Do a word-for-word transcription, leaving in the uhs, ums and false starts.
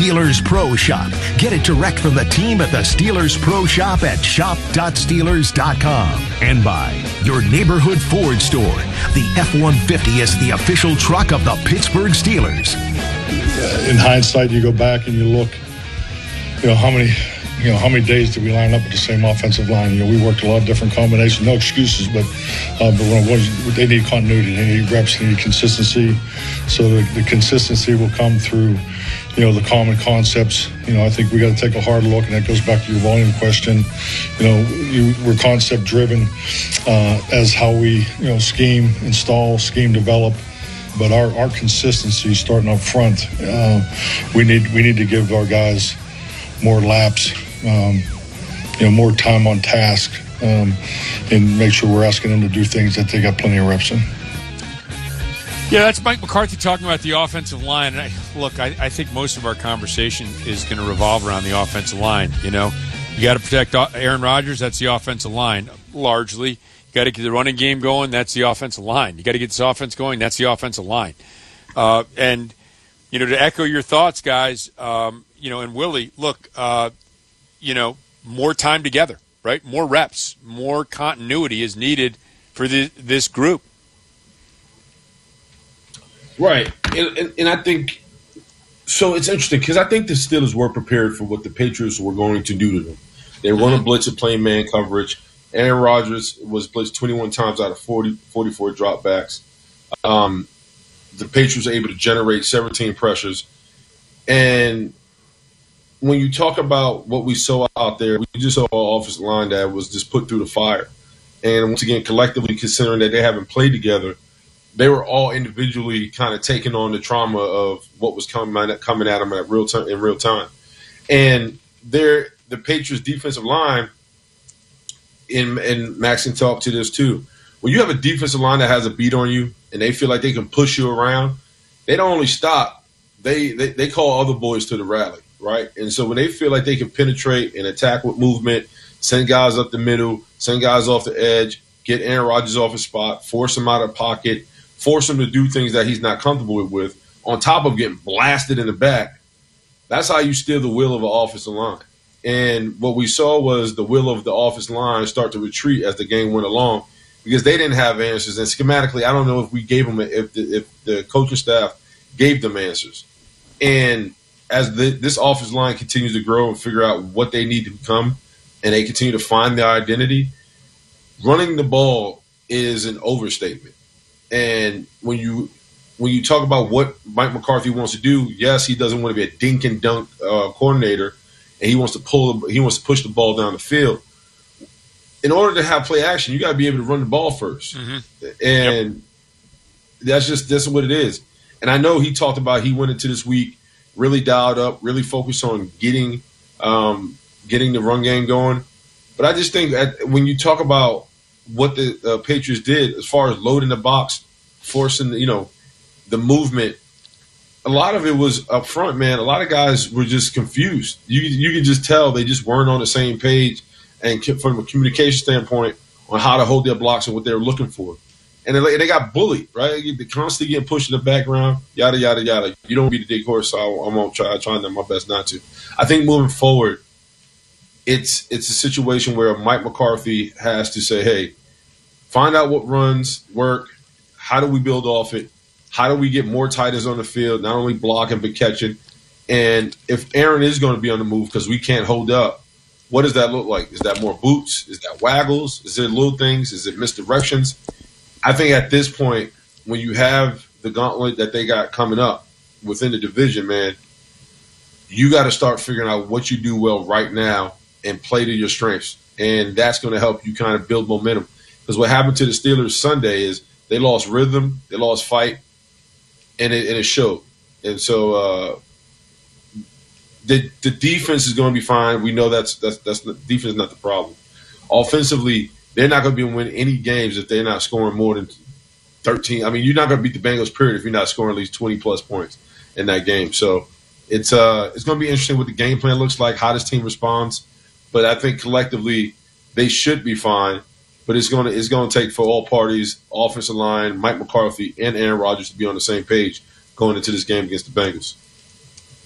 Steelers Pro Shop. Get it direct from the team at the Steelers Pro Shop at shop dot steelers dot com. And by your neighborhood Ford store. The F one fifty is the official truck of the Pittsburgh Steelers. In hindsight, you go back and you look, you know, how many, you know, how many days did we line up with the same offensive line? You know, we worked a lot of different combinations. No excuses, but uh, but when it was, they need continuity, they need reps, they need consistency. So the, the consistency will come through, you know, the common concepts. You know, I think we got to take a hard look, and that goes back to your volume question. You know, you, we're concept driven uh, as how we, you know, scheme, install, scheme, develop. But our, our consistency starting up front, uh, we need we need to give our guys more laps, um, you know, more time on task, um, and make sure we're asking them to do things that they got plenty of reps in. Yeah, that's Mike McCarthy talking about the offensive line. And I, look, I, I think most of our conversation is going to revolve around the offensive line. You know, you got to protect Aaron Rodgers. That's the offensive line, largely. You got to get the running game going. That's the offensive line. You got to get this offense going. That's the offensive line. Uh, and you know, to echo your thoughts, guys. Um, you know, and Willie, look, uh, you know, more time together, right? More reps, more continuity is needed for the, this group. Right, and, and, and I think so. It's interesting because I think the Steelers were prepared for what the Patriots were going to do to them. They were going to blitz and play man coverage. Aaron Rodgers was blitzed twenty-one times out of forty, forty-four dropbacks. Um, the Patriots were able to generate seventeen pressures. And when you talk about what we saw out there, we just saw an offensive line that was just put through the fire. And once again, collectively, considering that they haven't played together, they were all individually kind of taking on the trauma of what was coming coming at them at real time in real time. And they're, the Patriots defensive line, and, and Max can talk to this too. When you have a defensive line that has a beat on you and they feel like they can push you around, they don't only stop, they, they, they call other boys to the rally, right? And so when they feel like they can penetrate and attack with movement, send guys up the middle, send guys off the edge, get Aaron Rodgers off his spot, force him out of pocket, force him to do things that he's not comfortable with, on top of getting blasted in the back, that's how you steal the will of an offensive line. And what we saw was the will of the offensive line start to retreat as the game went along because they didn't have answers. And schematically, I don't know if we gave them, if the, if the coaching staff gave them answers. And as the, this offensive line continues to grow and figure out what they need to become, and they continue to find their identity, running the ball is an overstatement. And when you when you talk about what Mike McCarthy wants to do, yes, he doesn't want to be a dink and dunk uh, coordinator, and he wants to pull, he wants to push the ball down the field. In order to have play action, you got to be able to run the ball first, mm-hmm. and yep. that's just that's what it is. And I know he talked about he went into this week really dialed up, really focused on getting um, getting the run game going. But I just think that when you talk about what the uh, Patriots did as far as loading the box, forcing, you know, the movement, a lot of it was up front, man. A lot of guys were just confused. You you could just tell they just weren't on the same page, and from a communication standpoint on how to hold their blocks and what they were looking for. And they, they got bullied, right? They constantly getting pushed in the background, yada, yada, yada. You don't be the big horse, so I, I won't try. I'm trying my best not to. I think moving forward, It's it's a situation where Mike McCarthy has to say, hey, find out what runs work. How do we build off it? How do we get more tight ends on the field, not only blocking but catching? And if Aaron is going to be on the move because we can't hold up, what does that look like? Is that more boots? Is that waggles? Is it little things? Is it misdirections? I think at this point, when you have the gauntlet that they got coming up within the division, man, you got to start figuring out what you do well right now and play to your strengths. And that's going to help you kind of build momentum. Because what happened to the Steelers Sunday is they lost rhythm, they lost fight, and it, and it showed. And so uh, the the defense is going to be fine. We know that's that's that's the defense is not the problem. Offensively, they're not going to be able to win any games if they're not scoring more than thirteen. I mean, you're not going to beat the Bengals, period, if you're not scoring at least twenty plus points in that game. So it's uh it's going to be interesting what the game plan looks like, how this team responds. But I think collectively they should be fine. But it's going to it's going to take for all parties, offensive line, Mike McCarthy, and Aaron Rodgers to be on the same page going into this game against the Bengals.